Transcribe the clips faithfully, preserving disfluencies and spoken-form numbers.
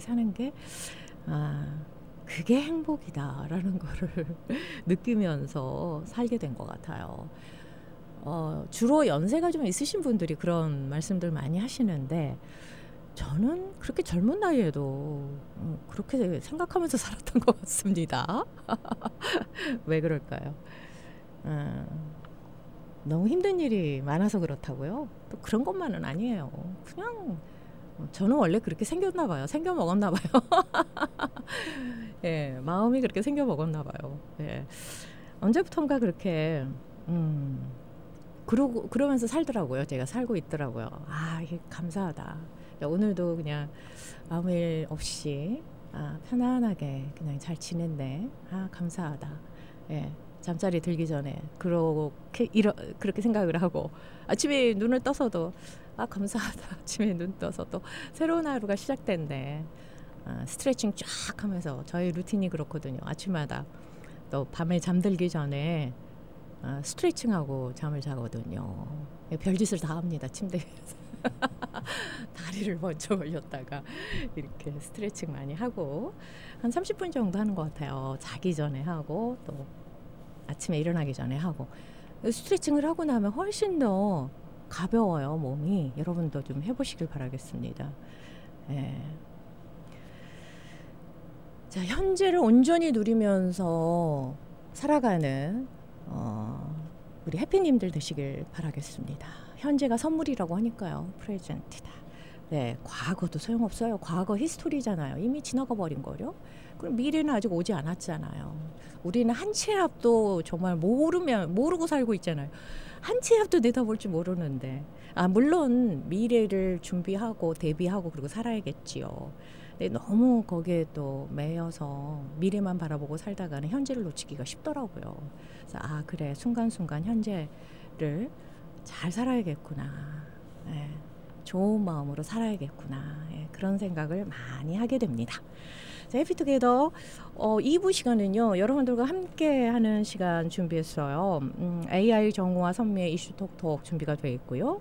사는 게 아, 그게 행복이다라는 거를 느끼면서 살게 된 것 같아요. 어, 주로 연세가 좀 있으신 분들이 그런 말씀들 많이 하시는데 저는 그렇게 젊은 나이에도 그렇게 생각하면서 살았던 것 같습니다. 왜 그럴까요? 음, 너무 힘든 일이 많아서 그렇다고요? 또 그런 것만은 아니에요. 그냥 저는 원래 그렇게 생겼나 봐요. 생겨 먹었나 봐요. 예, 마음이 그렇게 생겨 먹었나 봐요. 예, 언제부턴가 그렇게 음, 그러고 그러면서 살더라고요. 제가 살고 있더라고요. 아, 이게 감사하다. 오늘도 그냥 아무 일 없이 아, 편안하게 그냥 잘 지냈네. 아, 감사하다. 예, 잠자리 들기 전에 그렇게 이러, 그렇게 생각을 하고 아침에 눈을 떠서도 아, 감사하다. 아침에 눈 떠서 또 새로운 하루가 시작된대. 아, 스트레칭 쫙 하면서 저희 루틴이 그렇거든요. 아침마다 또 밤에 잠들기 전에 아, 스트레칭하고 잠을 자거든요. 별짓을 다 합니다. 침대에서. 다리를 먼저 올렸다가 이렇게 스트레칭 많이 하고 한 삼십 분 정도 하는 것 같아요. 자기 전에 하고 또 아침에 일어나기 전에 하고 스트레칭을 하고 나면 훨씬 더 가벼워요. 몸이. 여러분도 좀 해보시길 바라겠습니다. 예. 자, 현재를 온전히 누리면서 살아가는 어, 우리 해피님들 되시길 바라겠습니다. 현재가 선물이라고 하니까요. 프레젠트다. 네, 과거도 소용없어요. 과거 히스토리잖아요. 이미 지나가 버린 거요. 그럼 미래는 아직 오지 않았잖아요. 우리는 한 치 앞도 정말 모르면 모르고 살고 있잖아요. 한 치 앞도 내다볼 줄 모르는데. 아, 물론 미래를 준비하고 대비하고 그리고 살아야겠지요. 근데 너무 거기에 또 매여서 미래만 바라보고 살다가는 현재를 놓치기가 쉽더라고요. 그래서 아, 그래, 순간순간 현재를 잘 살아야겠구나. 예, 좋은 마음으로 살아야겠구나. 예, 그런 생각을 많이 하게 됩니다. 자, 해피투게더 어, 이 부 시간은요. 여러분들과 함께 하는 시간 준비했어요. 음, 에이아이 정우와 선미의 이슈 톡톡 준비가 되어 있고요.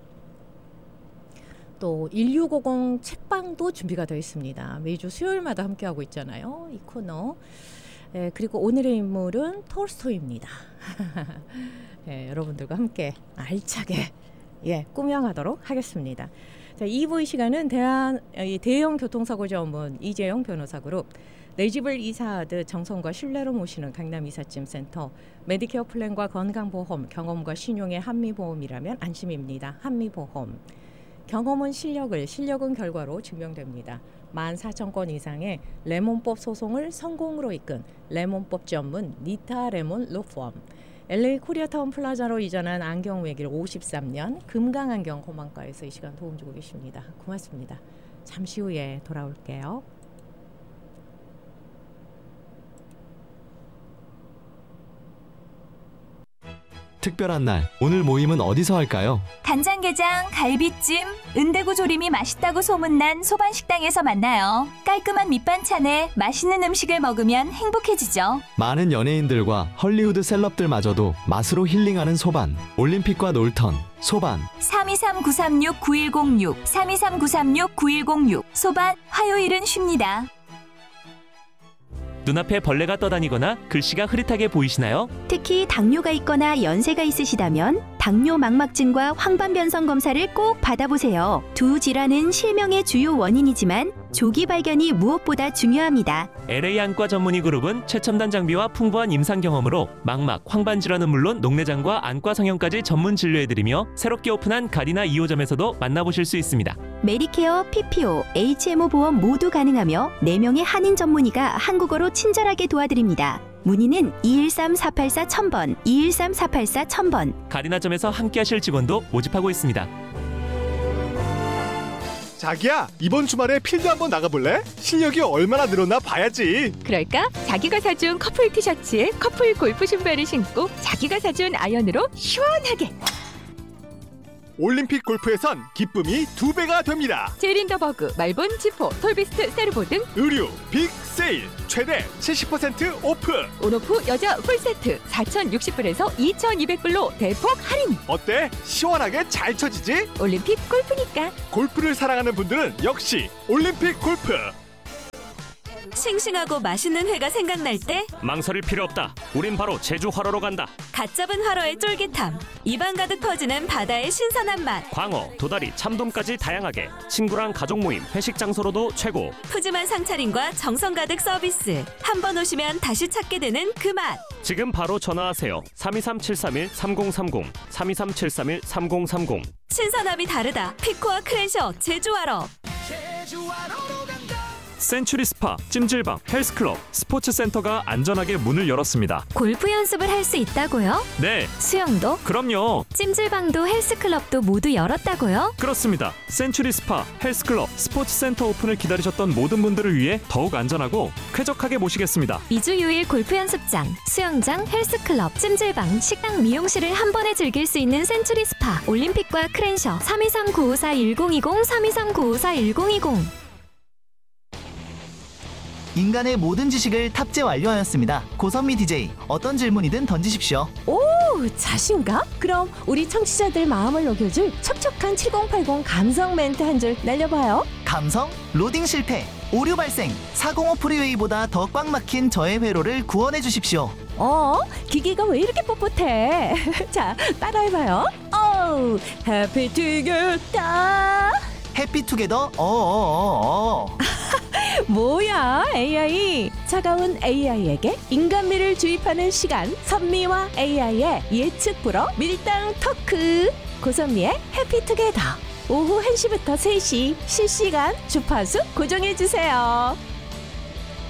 또 일육오공 책방도 준비가 되어 있습니다. 매주 수요일마다 함께하고 있잖아요. 이 코너. 예, 그리고 오늘의 인물은 톨스토이입니다. 예, 여러분들과 함께 알차게 예, 꾸며가도록 하겠습니다. 자, 이 부 시간은 대한, 대형 교통사고 전문 이재영 변호사 그룹, 내 집을 이사하듯 정성과 신뢰로 모시는 강남 이삿짐 센터, 메디케어 플랜과 건강보험, 경험과 신용의 한미보험이라면 안심입니다. 한미보험. 경험은 실력을, 실력은 결과로 증명됩니다. 만 사천 건 이상의 레몬법 소송을 성공으로 이끈 레몬법 전문 니타 레몬 로펌, 엘에이 코리아타운 플라자로 이전한 안경 외길 오십삼 년 금강안경 고만가에서 이 시간 도움 주고 계십니다. 고맙습니다. 잠시 후에 돌아올게요. 특별한 날, 오늘 모임은 어디서 할까요? 간장게장, 갈비찜, 은대구 조림이 맛있다고 소문난 소반식당에서 만나요. 깔끔한 밑반찬에 맛있는 음식을 먹으면 행복해지죠. 많은 연예인들과 헐리우드 셀럽들마저도 맛으로 힐링하는 소반. 올림픽과 놀턴, 소반. 삼이삼 구삼육 구일공육, 삼이삼 구삼육 구일공육. 소반, 화요일은 쉽니다. 눈앞에 벌레가 떠다니거나 글씨가 흐릿하게 보이시나요? 특히 당뇨가 있거나 연세가 있으시다면 당뇨 망막증과 황반변성 검사를 꼭 받아보세요. 두 질환은 실명의 주요 원인이지만 조기 발견이 무엇보다 중요합니다. 엘에이 안과 전문의 그룹은 최첨단 장비와 풍부한 임상 경험으로 망막, 황반 질환은 물론 녹내장과 안과 성형까지 전문 진료해드리며 새롭게 오픈한 가리나 이 호점에서도 만나보실 수 있습니다. 메디케어, 피피오, 에이치엠오 보험 모두 가능하며 네 명의 한인 전문의가 한국어로 친절하게 도와드립니다. 문의는 이일삼 사팔사 천번, 이일삼 사팔사 천번. 가리나점에서 함께하실 직원도 모집하고 있습니다. 자기야, 이번 주말에 필드 한번 나가볼래? 실력이 얼마나 늘었나 봐야지. 그럴까? 자기가 사준 커플 티셔츠에 커플 골프 신발을 신고 자기가 사준 아이언으로 시원하게. 올림픽 골프에선 기쁨이 두 배가 됩니다. 제린더버그, 말본, 지포, 톨비스트, 세르보 등 의류 빅 세일 최대 칠십 퍼센트 오프. 온오프 여자 풀세트 사천육십 불에서 이천이백 불로 대폭 할인. 어때? 시원하게 잘 쳐지지? 올림픽 골프니까. 골프를 사랑하는 분들은 역시 올림픽 골프. 싱싱하고 맛있는 회가 생각날 때 망설일 필요 없다. 우린 바로 제주 활어로 간다. 갓 잡은 활어의 쫄깃함, 입안 가득 퍼지는 바다의 신선한 맛, 광어, 도다리, 참돔까지 다양하게 친구랑 가족 모임, 회식 장소로도 최고. 푸짐한 상차림과 정성 가득 서비스. 한 번 오시면 다시 찾게 되는 그 맛. 지금 바로 전화하세요. 삼이삼 칠삼일 삼공삼공 삼이삼 칠삼일 삼공삼공. 신선함이 다르다. 피코와 크렌셔 제주활어. 센츄리 스파, 찜질방, 헬스클럽, 스포츠센터가 안전하게 문을 열었습니다. 골프 연습을 할 수 있다고요? 네. 수영도? 그럼요. 찜질방도 헬스클럽도 모두 열었다고요? 그렇습니다. 센츄리 스파, 헬스클럽, 스포츠센터 오픈을 기다리셨던 모든 분들을 위해 더욱 안전하고 쾌적하게 모시겠습니다. 이 주 유 일 골프 연습장, 수영장, 헬스클럽, 찜질방, 식당, 미용실을 한 번에 즐길 수 있는 센츄리 스파, 올림픽과 크렌셔 삼이삼 구오사 일공이공 삼이삼 구오사 일공이공. 인간의 모든 지식을 탑재 완료하였습니다. 고선미 디제이, 어떤 질문이든 던지십시오. 오, 자신감? 그럼 우리 청취자들 마음을 녹여줄 촉촉한 칠공팔공 감성 멘트 한 줄 날려봐요. 감성? 로딩 실패, 오류 발생, 사공오 프리웨이보다 더 꽉 막힌 저의 회로를 구원해 주십시오. 어? 기계가 왜 이렇게 뻣뻣해? 자, 따라해봐요. 오, 해피 투게더. 해피투게더 어어어어. 뭐야 에이아이. 차가운 에이아이에게 인간미를 주입하는 시간, 선미와 에이아이의 예측 불허 밀당 토크. 고선미의 해피투게더. 오후 한 시부터 세 시 실시간 주파수 고정해주세요.